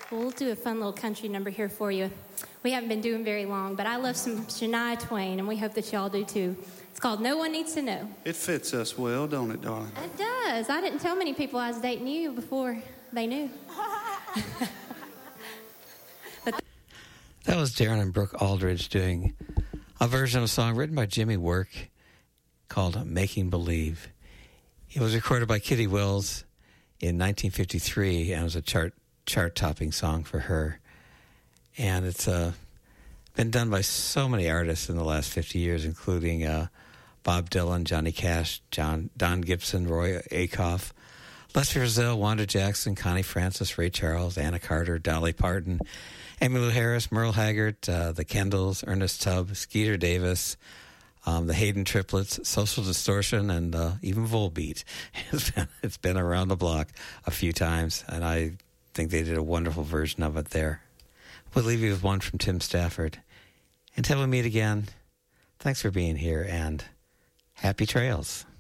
Well, we'll do a fun little country number here for you. We haven't been doing very long, but I love some Shania Twain, and we hope that y'all do too. It's called No One Needs to Know. It fits us well, don't it, darling? It does. I didn't tell many people I was dating you before they knew. That was Darren and Brooke Aldridge doing a version of a song written by Jimmy Work called Making Believe. It was recorded by Kitty Wells in 1953 and was a chart-topping song for her. And it's been done by so many artists in the last 50 years, including Bob Dylan, Johnny Cash, Don Gibson, Roy Acuff, Leslie Frazell, Wanda Jackson, Connie Francis, Ray Charles, Anna Carter, Dolly Parton, Emmylou Harris, Merle Haggard, the Kendalls, Ernest Tubb, Skeeter Davis, the Hayden Triplets, Social Distortion, and even Volbeat. It's been around the block a few times, and I think they did a wonderful version of it there. We'll leave you with one from Tim Stafford. Until we meet again, thanks for being here, and happy trails.